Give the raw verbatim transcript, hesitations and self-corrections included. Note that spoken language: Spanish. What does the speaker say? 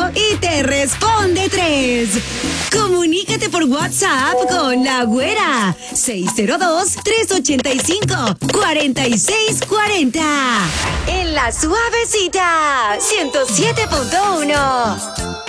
y te responde tres. Comunícate por WhatsApp con La Güera. seis cero dos, tres ocho cinco, cuatro seis cuatro cero. En La Suavecita, ciento siete punto uno.